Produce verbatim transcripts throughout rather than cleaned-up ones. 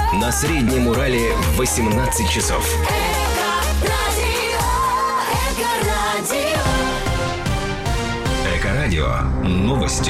На Среднем Урале в восемнадцать часов. Эко-радио. Новости.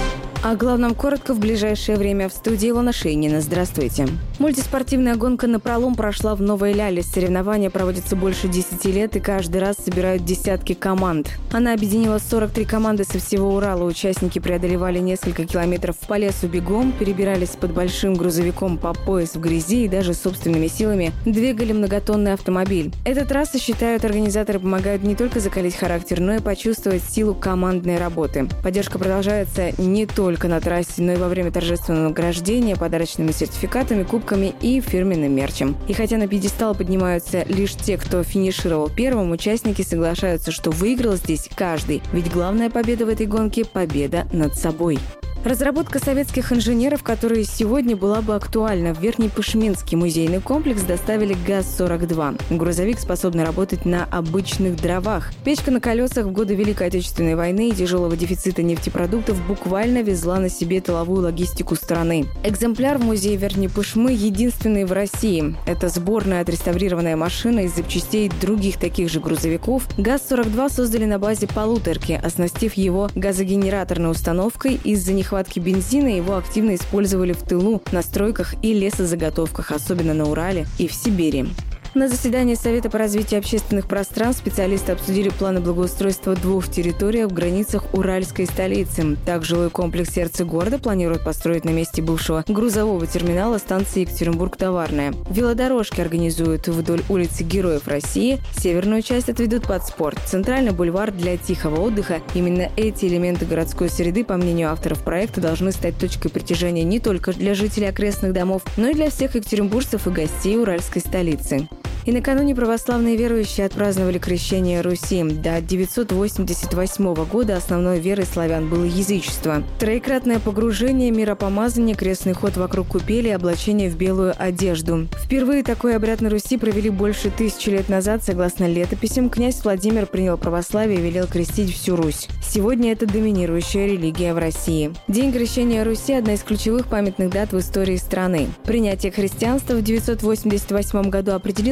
О главном коротко в ближайшее время. В студии Илона Шейнина. Здравствуйте. Мультиспортивная гонка «Напролом» прошла в Новой Ляле. Соревнования проводятся больше десяти лет и каждый раз собирают десятки команд. Она объединила сорок три команды со всего Урала. Участники преодолевали несколько километров по лесу бегом, перебирались под большим грузовиком по пояс в грязи и даже собственными силами двигали многотонный автомобиль. Эта трасса, считают организаторы, помогает не только закалить характер, но и почувствовать силу командной работы. Поддержка продолжается не только на трассе, но и во время торжественного награждения подарочными сертификатами, кубками и фирменным мерчем. И хотя на пьедестал поднимаются лишь те, кто финишировал первым, участники соглашаются, что выиграл здесь каждый. Ведь главная победа в этой гонке – победа над собой. Разработка советских инженеров, которая сегодня была бы актуальна. В Верхнепышминский музейный комплекс доставили ГАЗ сорок два. Грузовик способный работать на обычных дровах. Печка на колесах в годы Великой Отечественной войны и тяжелого дефицита нефтепродуктов буквально везла на себе тыловую логистику страны. Экземпляр в музее Верхнепышмы единственный в России. Это сборная отреставрированная машина из запчастей других таких же грузовиков. ГАЗ сорок два создали на базе полуторки, оснастив его газогенераторной установкой. Из-за нехватки бензина его активно использовали в тылу, на стройках и лесозаготовках, особенно на Урале и в Сибири. На заседании Совета по развитию общественных пространств специалисты обсудили планы благоустройства двух территорий в границах уральской столицы. Так, жилой комплекс «Сердце города» планируют построить на месте бывшего грузового терминала станции Екатеринбург-Товарная. Велодорожки организуют вдоль улицы Героев России. Северную часть отведут под спорт. Центральный бульвар для тихого отдыха. Именно эти элементы городской среды, по мнению авторов проекта, должны стать точкой притяжения не только для жителей окрестных домов, но и для всех екатеринбуржцев и гостей уральской столицы. И накануне православные верующие отпраздновали крещение Руси. До девятьсот восемьдесят восьмого года основной верой славян было язычество. Троекратное погружение, миропомазание, крестный ход вокруг купели и облачение в белую одежду. Впервые такой обряд на Руси провели больше тысячи лет назад. Согласно летописям, князь Владимир принял православие и велел крестить всю Русь. Сегодня это доминирующая религия в России. День крещения Руси – одна из ключевых памятных дат в истории страны. Принятие христианства в девятьсот восемьдесят восьмом году определило